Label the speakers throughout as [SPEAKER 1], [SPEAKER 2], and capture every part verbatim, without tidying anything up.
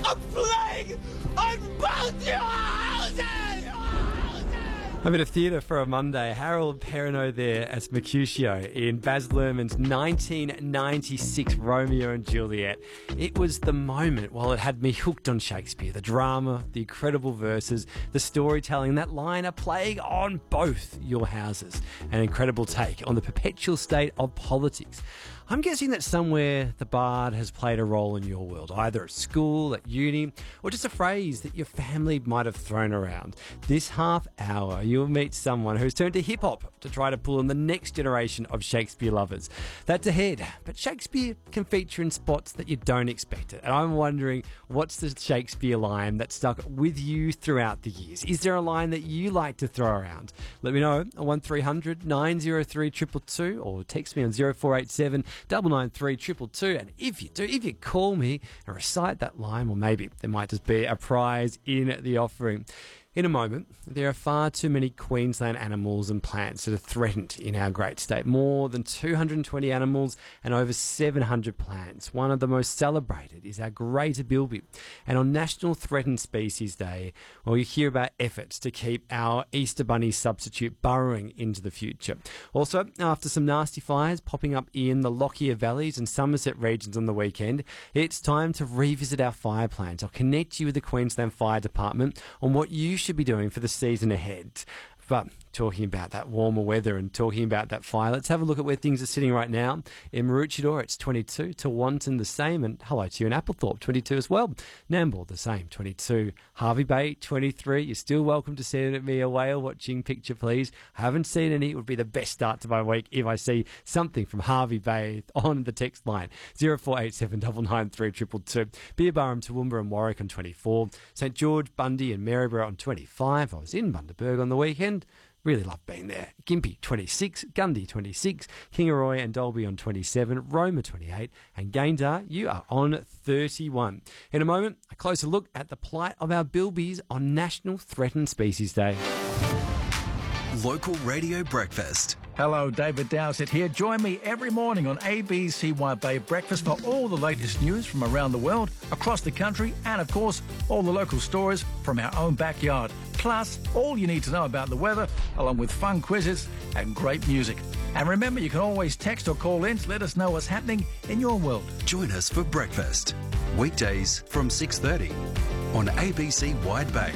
[SPEAKER 1] a plague on both your houses!
[SPEAKER 2] I'm in a theatre for a Monday. Harold Perrineau there as Mercutio in Baz Luhrmann's nineteen ninety-six Romeo and Juliet. It was the moment, well, it had me hooked on Shakespeare. The drama, the incredible verses, the storytelling, that line, a plague on both your houses. An incredible take on the perpetual state of politics. I'm guessing that somewhere the bard has played a role in your world, either at school, at uni, or just a phrase that your family might have thrown around. This half hour, you'll meet someone who's turned to hip-hop to try to pull in the next generation of Shakespeare lovers. That's ahead, but Shakespeare can feature in spots that you don't expect it. And I'm wondering, what's the Shakespeare line that stuck with you throughout the years? Is there a line that you like to throw around? Let me know on one three hundred nine oh three two two two or text me on zero four eight seven double nine three two two two. And if you do, if you call me and recite that line, well, maybe there might just be a prize in the offering. In a moment, there are far too many Queensland animals and plants that are threatened in our great state. More than two hundred twenty animals and over seven hundred plants. One of the most celebrated is our greater bilby. And on National Threatened Species Day, well, you hear about efforts to keep our Easter bunny substitute burrowing into the future. Also, after some nasty fires popping up in the Lockyer Valleys and Somerset regions on the weekend, it's time to revisit our fire plans. I'll connect you with the Queensland Fire Department on what you should be doing for the season ahead. But talking about that warmer weather and talking about that fire, let's have a look at where things are sitting right now. In Maroochydore, it's twenty-two. Tewantin, the same. And hello to you in Applethorpe, twenty-two as well. Nambour, the same, twenty-two. Hervey Bay, twenty-three. You're still welcome to send me a whale watching picture, please. I haven't seen any. It would be the best start to my week if I see something from Hervey Bay on the text line. zero four eight seven nine nine three two two two. Beerburrum, Toowoomba and Warwick on twenty-four. St George, Bundy and Maryborough on twenty-five. I was in Bundaberg on the weekend. Really love being there. Gympie, twenty-six. Gundy, twenty-six. Kingaroy and Dalby on twenty-seven. Roma, twenty-eight. And Gayndah, you are on thirty-one. In a moment, a closer look at the plight of our bilbies on National Threatened Species Day.
[SPEAKER 3] Local Radio Breakfast.
[SPEAKER 4] Hello, David Dowsett here. Join me every morning on A B C Y Bay Breakfast for all the latest news from around the world, across the country, and of course, all the local stories from our own backyard. Plus, all you need to know about the weather, along with fun quizzes and great music. And remember, you can always text or call in to let us know what's happening in your world.
[SPEAKER 3] Join us for breakfast. Weekdays from six thirty on A B C Wide Bay.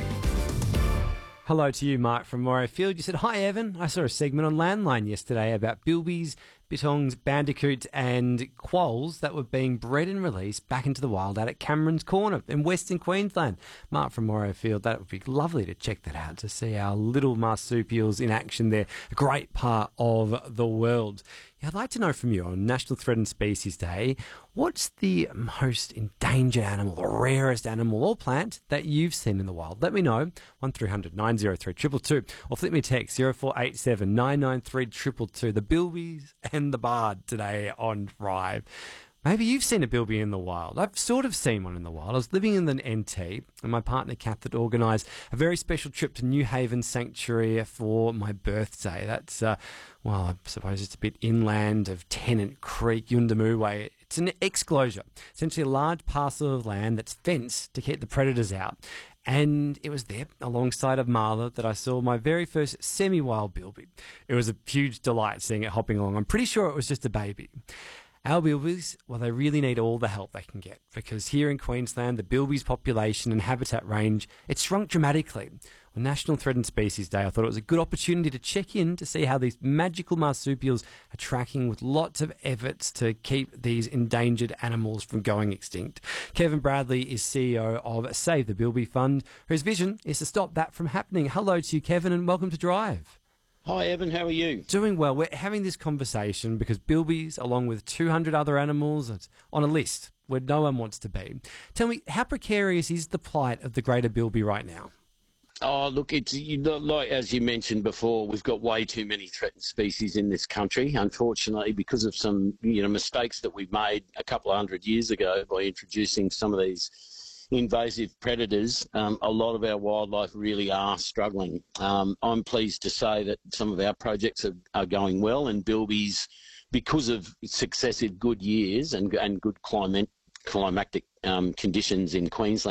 [SPEAKER 2] Hello to you, Mark from Morayfield. You said, hi, Evan. I saw a segment on Landline yesterday about bilbies, bitongs, bandicoots and quolls that were being bred and released back into the wild out at Cameron's Corner in Western Queensland. Mark from Morayfield, that would be lovely to check that out, to see our little marsupials in action there. A great part of the world. Yeah, I'd like to know from you on National Threatened Species Day, what's the most endangered animal, the rarest animal or plant that you've seen in the wild? Let me know, one three hundred nine oh three two two two, or flip me a text, zero four eight seven nine nine three two two two. The bilbies and the bard today on Drive. Maybe you've seen a bilby in the wild. I've sort of seen one in the wild. I was living in the N T, and my partner Kath had organised a very special trip to New Haven Sanctuary for my birthday. That's, uh, well, I suppose it's a bit inland of Tennant Creek, Yuendamu way. It's an exclosure, essentially a large parcel of land that's fenced to keep the predators out. And it was there, alongside of Marla, that I saw my very first semi-wild bilby. It was a huge delight seeing it hopping along. I'm pretty sure it was just a baby. Our bilbies, well, they really need all the help they can get, because here in Queensland, the bilbies population and habitat range, it's shrunk dramatically. On National Threatened Species Day, I thought it was a good opportunity to check in to see how these magical marsupials are tracking with lots of efforts to keep these endangered animals from going extinct. Kevin Bradley is C E O of Save the Bilby Fund, whose vision is to stop that from happening. Hello to you, Kevin, and welcome to Drive.
[SPEAKER 5] Hi, Evan. How are you?
[SPEAKER 2] Doing well. We're having this conversation because bilbies, along with two hundred other animals, it's on a list where no one wants to be. Tell me, how precarious is the plight of the greater bilby right now?
[SPEAKER 5] Oh, look, it's you know, like as you mentioned before, we've got way too many threatened species in this country, unfortunately, because of some you know mistakes that we made a couple of hundred years ago by introducing some of these invasive predators. Um, a lot of our wildlife really are struggling. Um, I'm pleased to say that some of our projects are, are going well, and bilbies, because of successive good years and, and good climate, climatic um, conditions in Queensland,